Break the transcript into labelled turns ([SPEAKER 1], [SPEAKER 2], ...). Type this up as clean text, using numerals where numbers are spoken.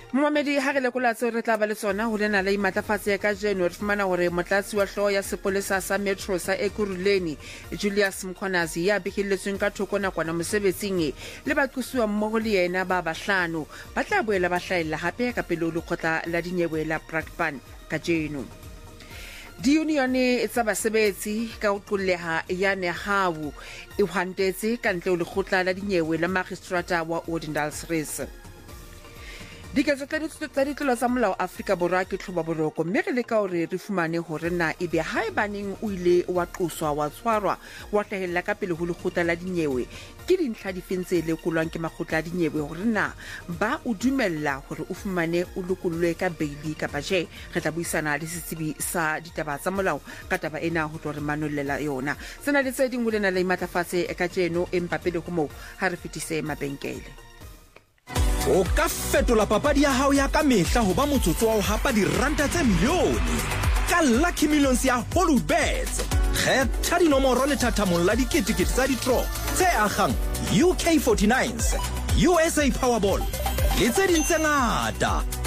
[SPEAKER 1] Mohamedi ha re lekola tseo re tla ba le tsona ho lena le matlafatse ka January fumana hore motlatsi wa hloho ya sepolesa sa Metro sa Ekurhuleni Julius Mkhwanazi ya bihelletsweng ka thoko nakwana mosebetsing le baqosuwa mmoho le yena ba bahlano ba tla boela ba hlaela hape ka pele lekgotla la dinyewe la Brakpan ka jeno. Diunione tsa basebetsi ka ho qolleha ya Nehawu e hwantetse ka ntle ho lekgotla la dinyewe la magistrata wa Odendalsrus. Diketso tsa ditlolo tsa molao Afrika Borwa ke tlhoba boroko mme re leka hore re fumane hore na ebe haebaneng o ile wa qoswa wa tshwarwa wa hlahella ka pele ho lekgotla la dinyewe ke dintlha di fentse le kolwang ke makgotla a dinyewe hore na ba o dumella hore o fumane o lokollwe ka baili kapa je. Re tla buisana le setsebi sa ditaba tsa molao ka taba ena ho tlo re manollela yona. Sena le tse ding ho lena le matlafatse ka jeno empa pele ho moo ha re fetise mabenkele.
[SPEAKER 2] O ka fetola papadi ya hao ya ka mehla ho ba motsotso wa ho hapa diranta tse milione ka Lucky Millions ya Holubets. Kgetha dinomoro le thathamong la diketekete tsa di-draw tse akgang UK 49s, USA Powerball le tse ding tse ngata.